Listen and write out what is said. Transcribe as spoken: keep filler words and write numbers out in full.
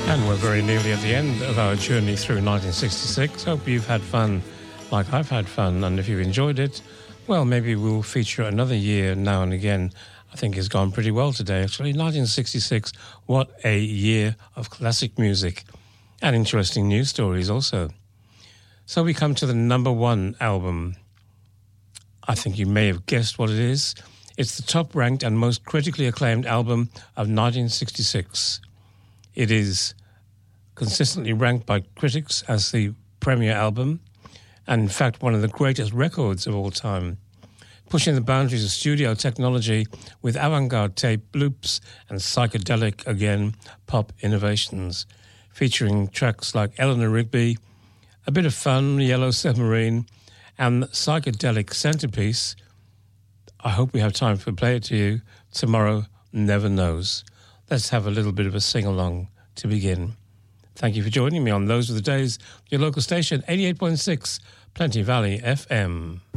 And we're very nearly at the end of our journey through nineteen sixty-six. Hope you've had fun like I've had fun. And if you've enjoyed it, well, maybe we'll feature another year now and again. I think it's gone pretty well today, actually. nineteen sixty-six, what a year of classic music and interesting news stories also. So we come to the number one album. I think you may have guessed what it is. It's the top-ranked and most critically acclaimed album of nineteen sixty-six. It is consistently ranked by critics as the premier album, and in fact one of the greatest records of all time, pushing the boundaries of studio technology with avant-garde tape loops and psychedelic, again, pop innovations, featuring tracks like Eleanor Rigby, A Bit of Fun, Yellow Submarine, and psychedelic centerpiece. I hope we have time to play it to you. Tomorrow Never Knows. Let's have a little bit of a sing-along to begin. Thank you for joining me on Those Were the Days, your local station, eighty-eight point six, Plenty Valley F M.